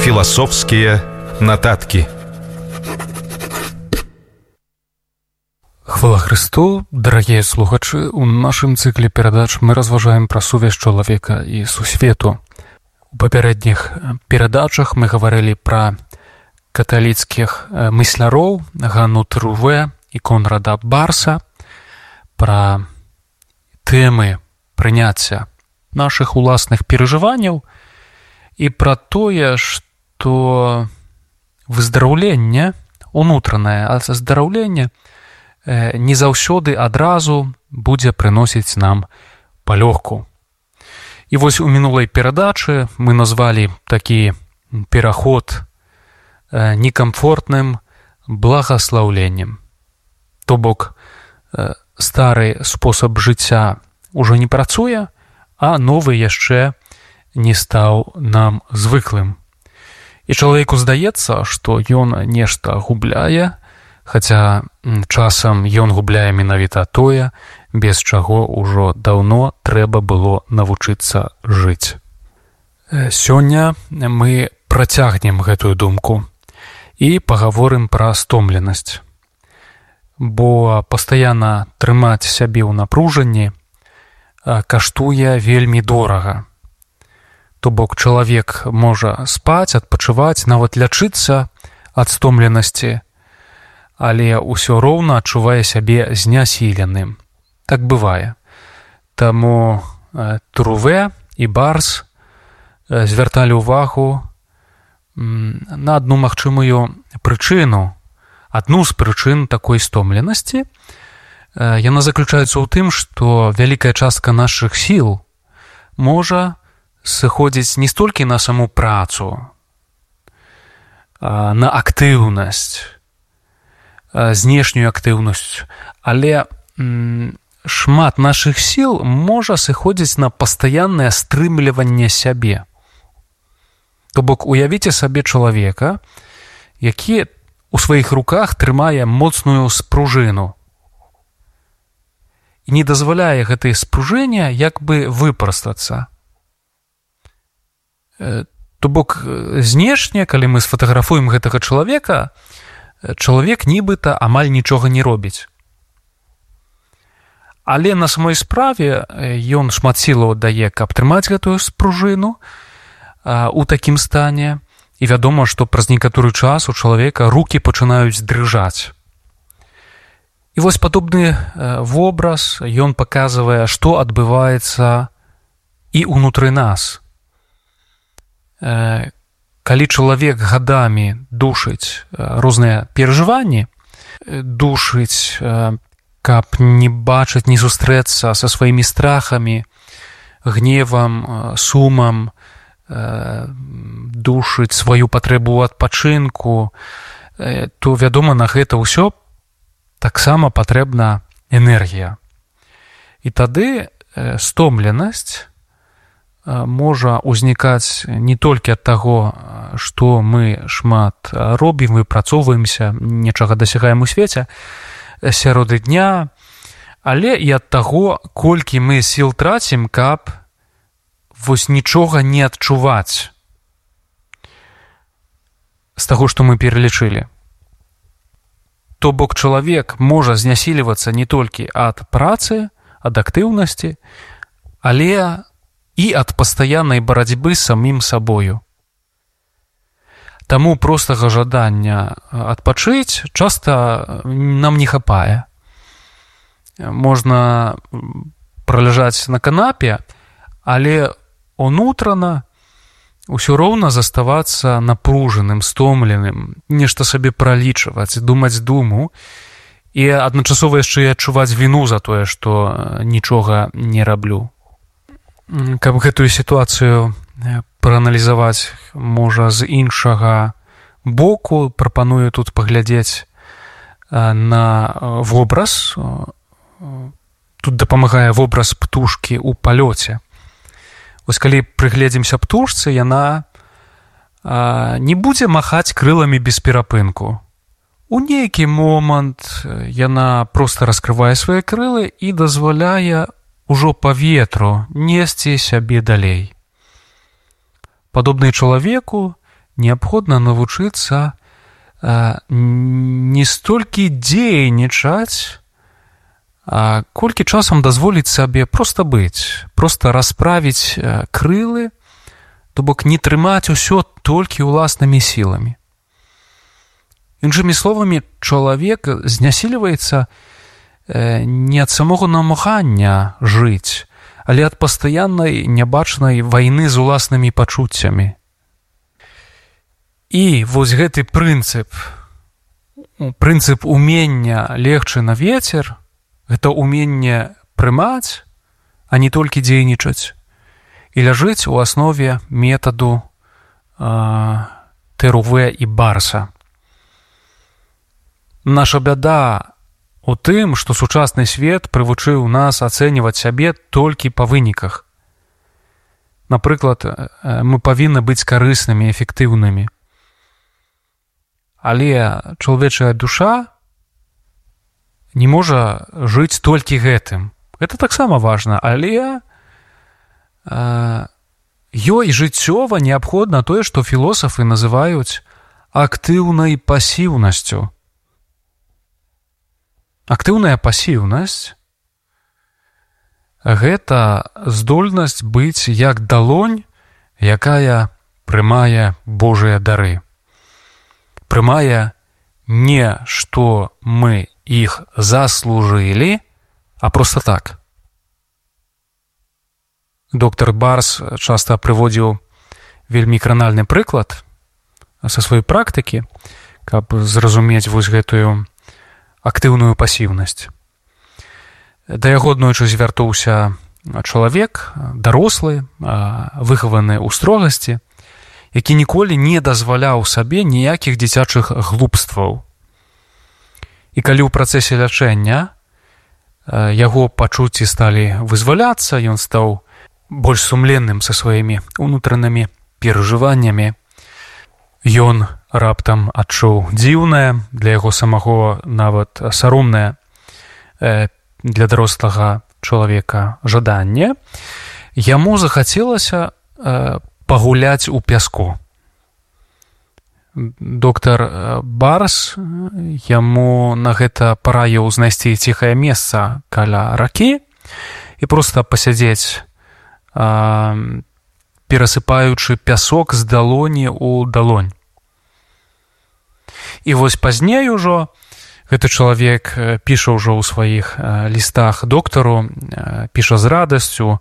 Філасофскія нататкі. Хвала Христу, дарагія слухачы, у нашым цыкле перадач мы разважаем пра сувязь чалавека і сусвету. У папярэдніх перадачах мы гаварылі пра каталіцкіх мысляроў Ганну Труве і Конрада Барса, пра тэмы прыняцця нашых уласных перажыванняў і пра тое, што выздараўленне, унутранае аздараўленне не заўсёды адразу будзе прыносіць нам палёгку. І вось у мінулай перадачы мы назвалі такі пераход некамфортным благаслаўленнем. То бок стары спосаб жыцця ўжо не працуе, а новы яшчэ не стаў нам звыклым. І чалавеку здаецца, што ён нешта губляе, хаця часам ён губляе менавіта тое, без чаго ўжо даўно трэба было навучыцца жыць. Сёння мы працягнем гэтую думку і пагаворым пра стомленасць. Бо пастаянна трымаць сябе ў напружанні каштуе вельмі дорага. То бок чалавек можа спаць, адпачываць, нават лячыцца ад стомленасці, але ўсё роўна адчувае сябе знясіленым. Так бывае. Таму Труве і Барс звярталі ўвагу на адну магчымую прычыну, адну з прычын такой стомленасці. Яна заключаецца ў тым, што вялікая частка нашых сіл можа сыходзіць не столькі на саму працу, на актыўнасць, знешнюю актыўнасць, але шмат нашых сіл можа сыходзіць на пастаяннае стрымліванне сябе. То бок уявіце сабе чалавека, які у сваіх руках трымае моцную спружыну і не дазваляе гэтай спружыне як бы выпрастацца. То бок знешне, калі мы сфатаграфуем гэтага чалавека, чалавек нібыта амаль нічога не робіць. Але на самой справе ён шмат сілаў аддае, каб трымаць гэтую спружыну у такім стане, і вядома, што праз некаторы час у чалавека рукі пачынаюць дрыжаць. І вось падобны вобраз ён паказвае, што адбываецца і ўнутры нас. Калі чалавек гадамі душыць розныя перажыванні, душыць, каб не бачыць, не сустрэцца са сваімі страхамі, гневам, сумам, душыць сваю патрэбу ў адпачынку, то, вядома, на гэта ўсё таксама патрэбна энергія. І тады стомленасць можа ўзнікаць не толькі ад таго, што мы шмат робім, выпрацоўваемся, нечага дасягаем у свеце сяроды дня, але і ад таго, колькі мы сіл трацім, каб вось нічога не адчуваць з таго, што мы пералічылі. То бок чалавек можа знясілівацца не толькі ад працы, ад актыўнасці, але і ад пастаяннай барацьбы з самім сабою. Таму простага жадання адпачыць часта нам не хапае. Можна праляжаць на канапе, але унутрана ўсё роўна заставацца напружаным, стомленым, нешта сабе пралічваць, думаць думу і адначасова яшчэ і адчуваць віну за тое, што нічога не раблю. Каб гэтую сітуацыю прааналізаваць, можа, з іншага боку, прапаную тут паглядзець на вобраз. Тут дапамагае вобраз птушкі ў палёце. Вось калі прыгледзімся птушцы, яна не будзе махаць крыламі без перапынку. У нейкі момант яна проста раскрывае свае крылы і дазваляе ужо па ветру несці сябе далей. Падобна чалавеку, неабходна навучыцца не столькі дзейнічаць, а колькі часам дазволіць сабе проста быць, проста расправіць крылы, то бок не трымаць усё толькі ўласнымі сіламі. Іншымі словамі, чалавек знясільваецца не ад самога намагання жыць, але ад пастаяннай нябачнай вайны з уласнымі пачуццямі. І вось гэты прынцып умення легчы на вецер, гэта уменне прымаць, а не толькі дзейнічаць, і ляжыць у аснове метаду Теруве і Барса. Наша бяда у тым, што сучасны свет прывучыў нас ацэньваць сябе толькі па выніках. Напрыклад, мы павінны быць карыснымі, эфектыўнымі. Але чалавечая душа не можа жыць толькі гэтым. Гэта таксама важна, але ёй жыццёва неабходна тое, што філосафы называюць актыўнай пасіўнасцю. Актыўная пасіўнасць – гэта здольнасць быць як далонь, якая прымае Божыя дары. Прымае не што мы іх заслужылі, а проста так. Доктар Барс часта прыводзіў вельмі кранальны прыклад са сваёй практыкі, каб зразумець вось гэтую актыўную пасіўнасць. Да яго аднойчы звяртуўся чалавек, дарослы, выхаваны ў строгасці, які ніколі не дазваляў сабе ніякіх дзіцячых глупстваў. І калі ў працэсе лячэння яго пачуцці сталі вызваляцца, ён стаў больш сумленным са сваімі ўнутранымі перажываннямі, ён раптам адчуў дзіўнае, для яго самого нават саромнае для дарослага чалавека жаданне, яму захацелася пагуляць у пяску. Доктар Барс яму на гэта параіў знайсці ціхае месца каля ракі і проста пасядзець, перасыпаючы пясок з далоні ў далонь. І вось пазней ужо гэты чалавек піша ўжо ў сваіх лістах доктару, піша з радасцю,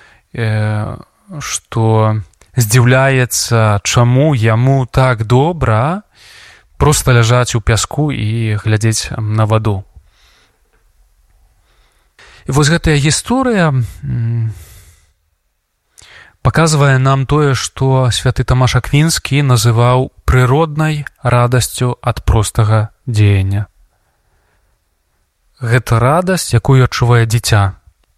што здзіўляецца, чаму яму так добра проста ляжаць у пяску і глядзець на ваду. І вось гэтая гісторыя паказвае нам тое, што святы Тамаш Аквінскі называў прыроднай радасцю ад простага дзеяння. Гэта радасць, якую адчувае дзіця.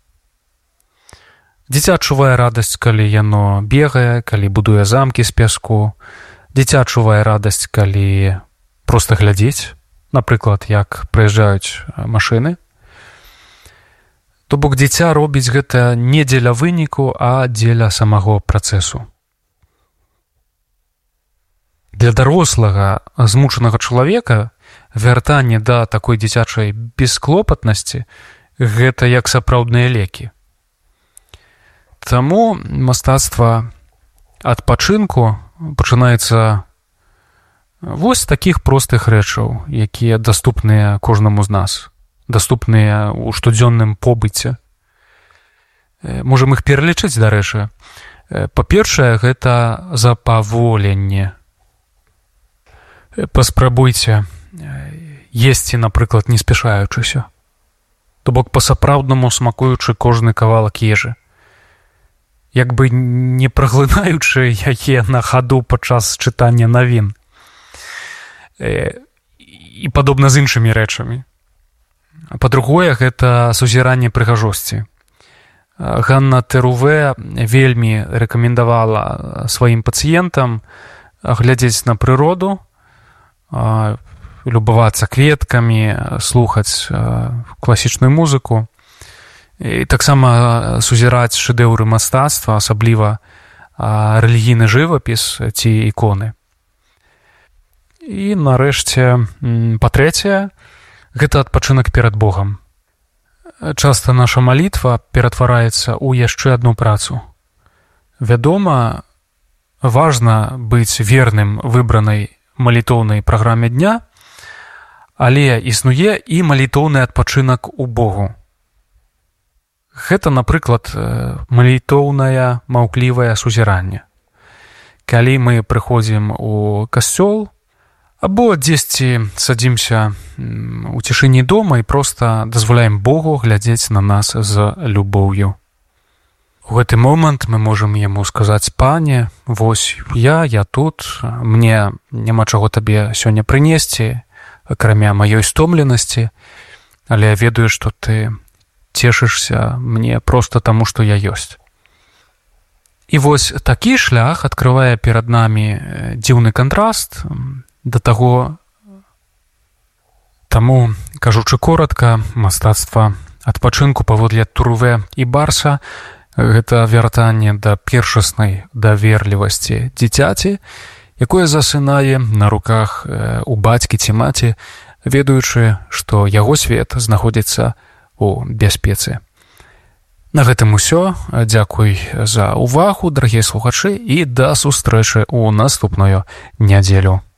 Дзіця адчувае радасць, калі яно бегае, калі будуе замкі з пяску. Дзіця адчувае радасць, калі проста глядзіць, напрыклад, як праязджаюць машыны. То бок дзіця робіць гэта не дзеля выніку, а дзеля самого працэсу. Для дарослага, змучанага чалавека вяртанне да такой дзіцячай бесклопатнасці – гэта як сапраўдныя лекі. Таму мастацтва адпачынку пачынаецца вось з такіх простых рэчаў, якія даступныя кожнаму з нас, даступныя ў штодзённым побыце. Можам іх пералічыць, дарэчы. Па-першае, гэта запаволенне. Паспрабуйце есці, напрыклад, не спяшаючыся. То бок па-сапраўднаму смакуючы кожны кавалак ежы. Як бы не праглынаючы яе на хаду падчас чытання навін. І падобна з іншымі рэчамі. Па-другое, гэта сузіранне прыгажосці. Ганна Теруве вельмі рэкамендавала сваім пацыентам глядзець на прыроду, любавацца кветкамі, слухаць класічную музыку. І таксама сузіраць шэдэўры мастацтва, асабліва рэлігійны жывапіс ці іконы. І нарэшце, па-трэцяе, гэта адпачынак перад Богам. Часта наша малітва ператвараецца ў яшчэ адну працу. Вядома, важна быць верным выбранай малітоўнай праграме дня, але існуе і малітоўны адпачынак у Богу. Гэта, напрыклад, малітоўнае маўклівае сузіранне. Калі мы прыходзім у касцёл, або дзесьці садзімся ў цішыні дома і проста дазваляем Богу глядзець на нас з любоўю. У гэты момант мы можам яму сказаць: «Пане, вось я тут, мне няма чаго табе сёння прынесці, акрамя маёй стомленасці, але я ведаю, што ты цешышся мне проста таму, што я ёсць». І вось такі шлях адкрывае перад намі дзіўны кантраст да таго, таму, кажучы коратка, мастацтва адпачынку паводле Турве і Барса — гэта вяртанне да першаснай даверлівасці дзіцяці, якое засынае на руках у бацькі ці маці, ведаючы, што яго свет знаходзіцца у бяспецы. На гэтым усё. Дзякуй за ўвагу, дарагія слухачы, і да сустрэчы ў наступную нядзелю.